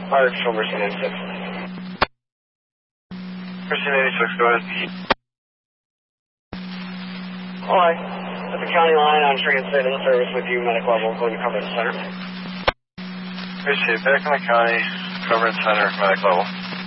Fire Control, Mercy 96. Mercy 96, go ahead. Alright. At the county line on transit in service with you, medic level, going to cover the center. Mercy, back in the county, cover and center, medic level.